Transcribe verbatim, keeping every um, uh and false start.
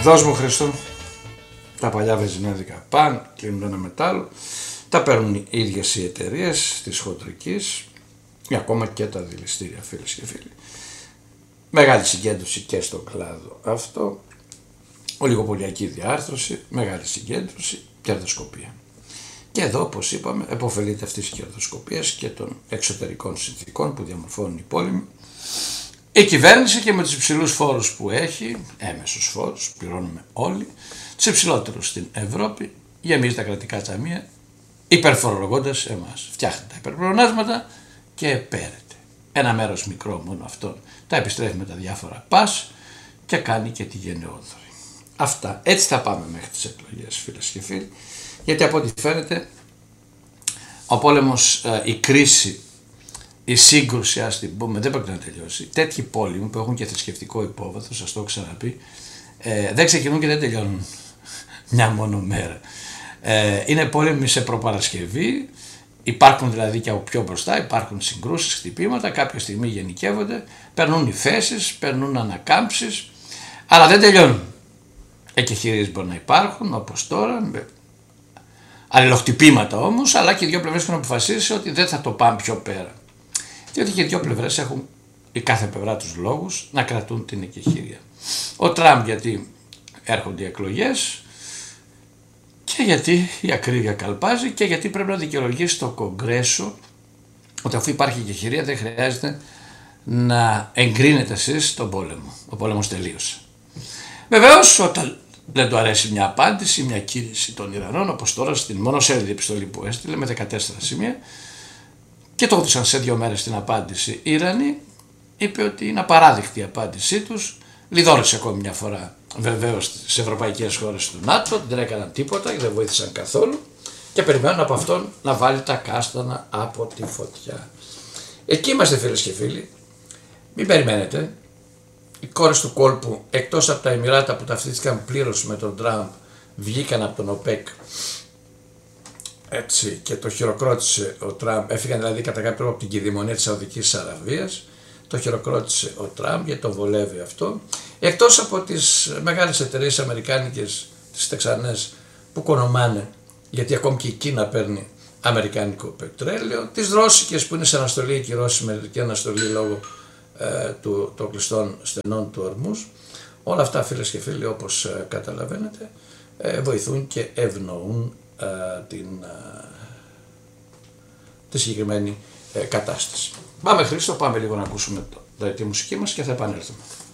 Δώσ' μου Χριστό. Τα παλιά βεζινέδικα παν, κλείνουν ένα μετάλλο. Τα παίρνουν οι ίδιες οι εταιρείες της χοντρικής ή ακόμα και τα δηληστήρια, φίλες και φίλοι. Μεγάλη συγκέντρωση και στον κλάδο αυτό. Ολιγοπολιακή διάρθρωση, μεγάλη συγκέντρωση, κερδοσκοπία. Και εδώ, όπως είπαμε, επωφελείται αυτής της κερδοσκοπίας και των εξωτερικών συνθήκων που διαμορφώνουν οι πόλεμοι. Η κυβέρνηση και με τους υψηλούς φόρους που έχει, έμεσους φόρους, πληρώνουμε όλοι, τους υψηλότερους στην Ευρώπη, γεμίζει τα κρατικά ταμεία, υπερφορολογώντας εμάς. Φτιάχνει τα υπερπλεονάσματα και πέρεται. Ένα μέρος μικρό μόνο αυτόν τα επιστρέφει με τα διάφορα πας και κάνει και τη γενναιόδορη. Αυτά. Έτσι θα πάμε μέχρι τις εκλογές, φίλες και φίλοι, γιατί από ό,τι φαίνεται ο πόλεμος, η κρίση, η σύγκρουση, ας την πούμε, δεν πρόκειται να τελειώσει. Τέτοιοι πόλεμοι που έχουν και θρησκευτικό υπόβαθρο, σας το έχω ξαναπεί, ε, δεν ξεκινούν και δεν τελειώνουν μια μόνο μέρα. Ε, είναι πόλεμοι σε προπαρασκευή, υπάρχουν δηλαδή και από πιο μπροστά, υπάρχουν συγκρούσεις, χτυπήματα, κάποια στιγμή γενικεύονται, περνούν υφέσεις, περνούν ανακάμψεις, αλλά δεν τελειώνουν. Εκεχηρίες μπορεί να υπάρχουν, όπως τώρα, με αλληλοχτυπήματα όμως, αλλά και οι δύο πλευρές έχουν αποφασίσει ότι δεν θα το πάμε πιο πέρα. Διότι και οι δύο πλευρές έχουν η κάθε πλευρά τους λόγους να κρατούν την εκεχηρία. Ο Τραμπ γιατί έρχονται οι εκλογές και γιατί η ακρίβεια καλπάζει και γιατί πρέπει να δικαιολογήσει στο Κογκρέσο ότι αφού υπάρχει εκεχηρία δεν χρειάζεται να εγκρίνετε εσείς τον πόλεμο. Ο πόλεμος τελείωσε. Βεβαίως όταν δεν του αρέσει μια απάντηση, μια κίνηση των Ιρανών, όπως τώρα στην μονοσέλιδη επιστολή που έστειλε με δεκατέσσερα σημεία και το έδωσαν σε δύο μέρες την απάντηση οι Ιρανοί, είπε ότι είναι απαράδεκτη η απάντησή τους, λιδόρεσε ακόμη μια φορά βεβαίως στις ευρωπαϊκές χώρες του ΝΑΤΟ, δεν έκαναν τίποτα, δεν βοήθησαν καθόλου και περιμένουν από αυτόν να βάλει τα κάστανα από τη φωτιά. Εκεί είμαστε φίλες και φίλοι, μην περιμένετε. Οι κόρες του κόλπου, εκτός από τα Εμιράτα που ταυτίστηκαν πλήρως με τον Τραμπ, βγήκαν από τον ΟΠΕΚ έτσι, και το χειροκρότησε ο Τραμπ, έφυγαν δηλαδή κατά κάποιο τρόπο από την κυδαιμονία της Σαουδικής Αραβίας, το χειροκρότησε ο Τραμπ γιατί το βολεύει αυτό, εκτός από τις μεγάλες εταιρείες αμερικάνικες, τις Τεξανές που κονομάνε, γιατί ακόμη και η Κίνα παίρνει αμερικάνικο πετρέλαιο, τις ρώσικες που είναι σε αναστολή, και η Ρώσοι μερική αναστολή λόγω Του, των κλειστών στενών του Ορμούς. Όλα αυτά φίλες και φίλοι όπως ε, καταλαβαίνετε ε, βοηθούν και ευνοούν ε, την, ε, τη συγκεκριμένη ε, κατάσταση. Πάμε Χρήστο, πάμε λίγο να ακούσουμε το, τη μουσική μας και θα επανέλθουμε.